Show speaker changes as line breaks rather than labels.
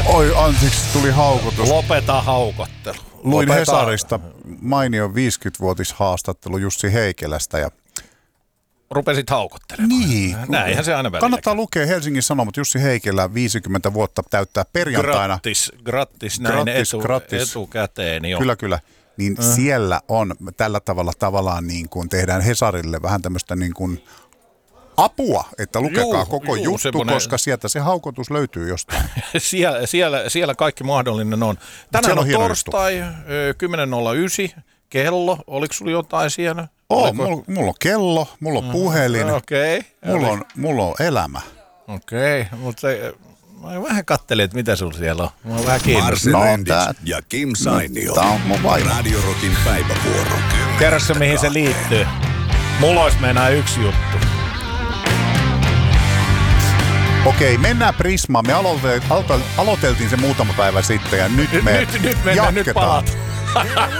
Oi, anteeksi, tuli haukotus.
Lopeta haukottelu.
Luin Hesarista mainion 50-vuotishaastattelu Jussi Heikelästä ja
rupesit haukottelemaan.
Niin.
Näinhän se aina välillä.
Kannattaa lukea Helsingin Sanomat. Jussi Heikelä 50 vuotta täyttää perjantaina.
Grattis näin etukäteen. Jo.
Kyllä. Niin siellä on tällä tavallaan niin kuin tehdään Hesarille vähän tämmöistä niin kuin apua, että lukekaa koko juttu, semmoinen, koska sieltä se haukotus löytyy jostain.
siellä kaikki mahdollinen on. Tänään on torstai, 10.09, kello. Oliko sulla jotain siellä?
Mulla on kello, mulla on puhelin, mulla on elämä.
Okei, mutta mä vähän kattelin, että mitä sulla siellä on. Mä oon vähän
Marse Lenditz ja Kim Sainio.
Tää on mun vaimo.
Radio Rockin päivävuoro.
Kerro se, mihin se liittyy. Mulla olisi meinaa yksi juttu.
Okei, mennään Prismaan. Me aloiteltiin se muutama päivä sitten ja nyt me jatketaan.
Nyt palataan.